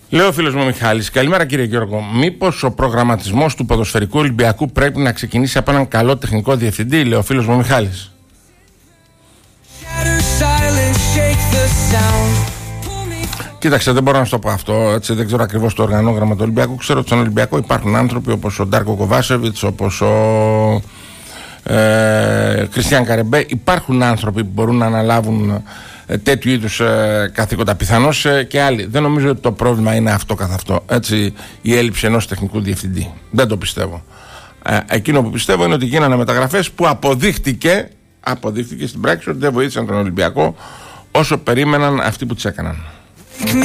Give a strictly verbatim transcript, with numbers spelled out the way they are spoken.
Λέω ο φίλος μου Μιχάλης, καλημέρα κύριε Γιώργο. Μήπως ο προγραμματισμός του ποδοσφαιρικού Ολυμπιακού πρέπει να ξεκινήσει από έναν καλό τεχνικό διευθυντή, λέει ο φίλος μου Μιχάλης. Κοίταξε, δεν μπορώ να σου το πω αυτό, έτσι, δεν ξέρω ακριβώς το οργανόγραμμα του Ολυμπιακού. Ξέρω ότι στον Ολυμπιακό υπάρχουν άνθρωποι όπως ο Ντάρκο Κοβάσεβιτς, όπως ο ε, Κριστιαν Καρεμπέ. Υπάρχουν άνθρωποι που μπορούν να αναλάβουν ε, τέτοιου είδους ε, καθήκοντα. Πιθανώς ε, και άλλοι. Δεν νομίζω ότι το πρόβλημα είναι αυτό καθ' αυτό. Έτσι, η έλλειψη ενός τεχνικού διευθυντή. Δεν το πιστεύω. Ε, εκείνο που πιστεύω είναι ότι γίνανε μεταγραφές που αποδείχτηκε, αποδείχτηκε στην πράξη ότι δεν βοήθησαν τον Ολυμπιακό όσο περίμεναν αυτοί που τις έκαναν.